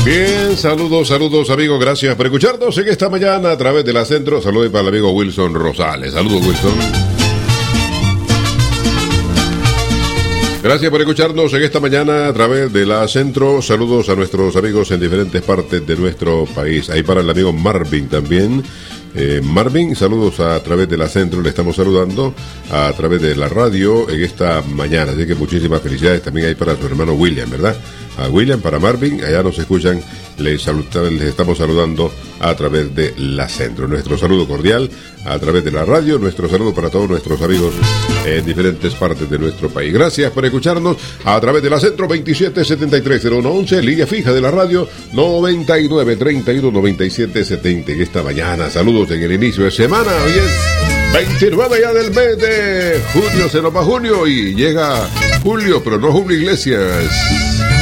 Bien, saludos amigos, gracias por escucharnos en esta mañana a través de la Centro. Saludos para el amigo Wilson Rosales. Saludos, Wilson. Gracias por escucharnos en esta mañana a través de la Centro. Saludos a nuestros amigos en diferentes partes de nuestro país. Ahí para el amigo Marvin también. Marvin, saludos a través de la Centro, le estamos saludando a través de la radio en esta mañana, así que muchísimas felicidades también ahí para su hermano William, ¿verdad? A William, para Marvin, allá nos escuchan, les estamos saludando a través de la Centro. Nuestro saludo cordial a través de la radio, nuestro saludo para todos nuestros amigos en diferentes partes de nuestro país. Gracias por escucharnos a través de la Centro 27730111, línea fija de la radio 99319770 en esta mañana. Saludos en el inicio de semana, hoy es 29 ya del mes de junio, se nos va junio y llega julio, pero no Julio Iglesias.